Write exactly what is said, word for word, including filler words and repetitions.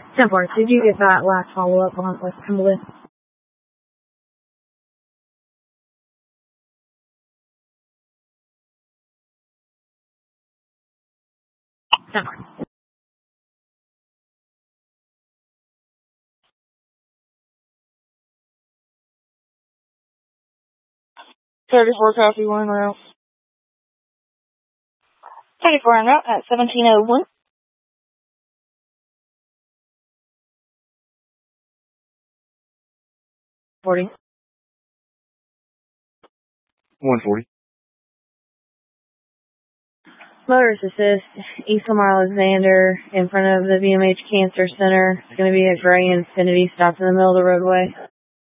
ten four, did you get that last follow-up on West Cumberland? ten four. thirty-four copy, one route. thirty-four en route at seventeen oh one. forty. one forty. Motorist assist, East Lamar Alexander, in front of the V M H Cancer Center. It's going to be a gray Infiniti stopped in the middle of the roadway.